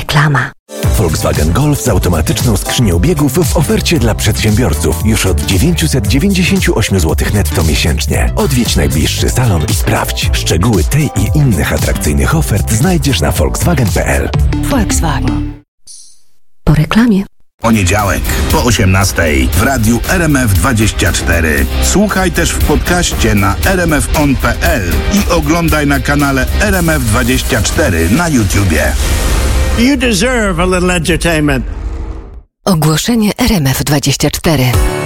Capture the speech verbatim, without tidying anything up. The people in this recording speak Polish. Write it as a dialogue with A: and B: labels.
A: Reklama.
B: Volkswagen Golf z automatyczną skrzynią biegów w ofercie dla przedsiębiorców już od dziewięćset dziewięćdziesiąt osiem złotych netto miesięcznie. Odwiedź najbliższy salon i sprawdź. Szczegóły tej i innych atrakcyjnych ofert znajdziesz na volkswagen kropka p l.
A: Volkswagen. Po reklamie.
C: Poniedziałek po osiemnastej w radiu R M F dwadzieścia cztery. Słuchaj też w podcaście na r m f on kropka p l i oglądaj na kanale R M F dwadzieścia cztery na YouTubie.
D: You deserve a little entertainment.
A: Ogłoszenie R M F dwadzieścia cztery.